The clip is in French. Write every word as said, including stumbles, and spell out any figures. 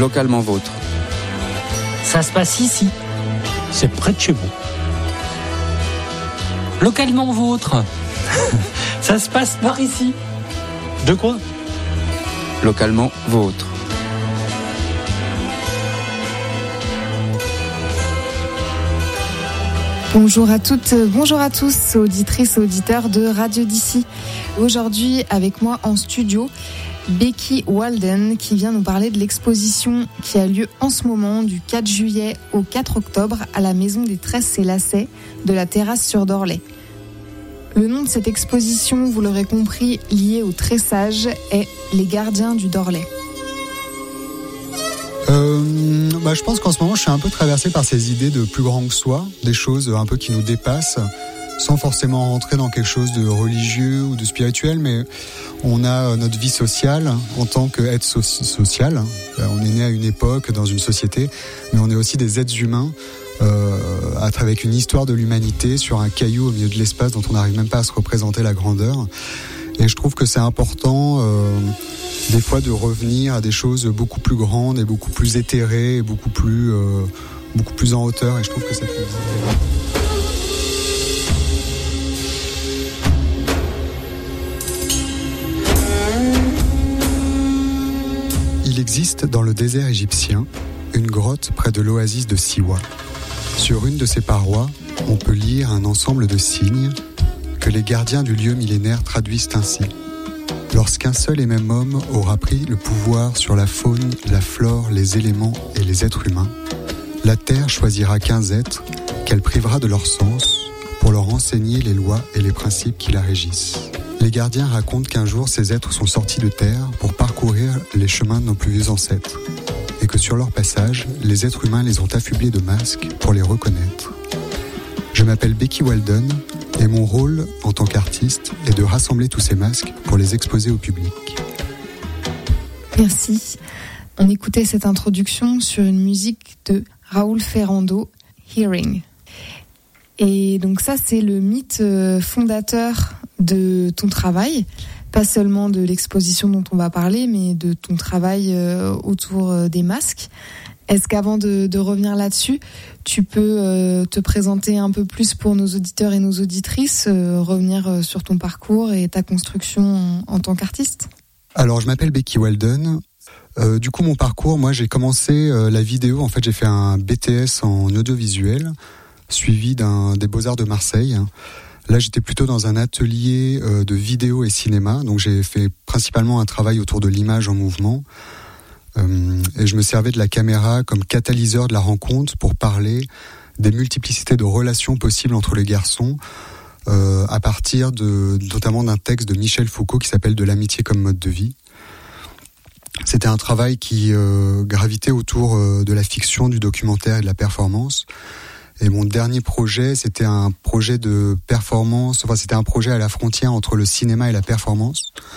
Localement vôtre. Ça se passe ici. C'est près de chez vous. Localement vôtre. Ça se passe par ici. De quoi ? Localement vôtre. Bonjour à toutes, bonjour à tous, auditrices et auditeurs de Radio d'ici. Aujourd'hui, avec moi en studio, Becky Walden qui vient nous parler de l'exposition qui a lieu en ce moment du quatre juillet au quatre octobre à la Maison des Tresses et Lacets de la Terrasse sur Dorlay. Le nom de cette exposition, vous l'aurez compris, lié au tressage, est Les Gardiens du Dorlay. Euh, bah, je pense qu'en ce moment, je suis un peu traversé par ces idées de plus grand que soi, des choses un peu qui nous dépassent, sans forcément rentrer dans quelque chose de religieux ou de spirituel, mais on a notre vie sociale en tant qu'être so- social. On est né à une époque, dans une société, mais on est aussi des êtres humains, euh, avec une histoire de l'humanité sur un caillou au milieu de l'espace dont on n'arrive même pas à se représenter la grandeur. Et je trouve que c'est important, euh, des fois, de revenir à des choses beaucoup plus grandes et beaucoup plus éthérées et beaucoup plus, euh, beaucoup plus en hauteur. Et je trouve que c'est très bien. Il existe dans le désert égyptien une grotte près de l'oasis de Siwa. Sur une de ses parois, on peut lire un ensemble de signes que les gardiens du lieu millénaire traduisent ainsi. Lorsqu'un seul et même homme aura pris le pouvoir sur la faune, la flore, les éléments et les êtres humains, la Terre choisira quinze êtres qu'elle privera de leur sens pour leur enseigner les lois et les principes qui la régissent. Les gardiens racontent qu'un jour ces êtres sont sortis de Terre pour parcourir les chemins de nos plus vieux ancêtres et que sur leur passage, les êtres humains les ont affublés de masques pour les reconnaître. Je m'appelle Becky Walden et mon rôle en tant qu'artiste est de rassembler tous ces masques pour les exposer au public. Merci. On écoutait cette introduction sur une musique de Raoul Ferrando, Hearing. Et donc ça, c'est le mythe fondateur de ton travail, pas seulement de l'exposition dont on va parler, mais de ton travail autour des masques. Est-ce qu'avant de, de revenir là-dessus, tu peux euh, te présenter un peu plus pour nos auditeurs et nos auditrices, euh, revenir euh, sur ton parcours et ta construction en, en tant qu'artiste ? Alors, je m'appelle Becky Walden. Euh, du coup, mon parcours, moi, j'ai commencé euh, la vidéo. En fait, j'ai fait un B T S en audiovisuel, suivi d'un des Beaux-Arts de Marseille. Là, j'étais plutôt dans un atelier euh, de vidéo et cinéma. Donc, j'ai fait principalement un travail autour de l'image en mouvement. Euh, et je me servais de la caméra comme catalyseur de la rencontre pour parler des multiplicités de relations possibles entre les garçons, euh, à partir de, notamment d'un texte de Michel Foucault qui s'appelle « De l'amitié comme mode de vie ». C'était un travail qui euh, gravitait autour euh, de la fiction, du documentaire et de la performance. Et mon dernier projet, c'était un projet de performance, enfin c'était un projet à la frontière entre le cinéma et la performance.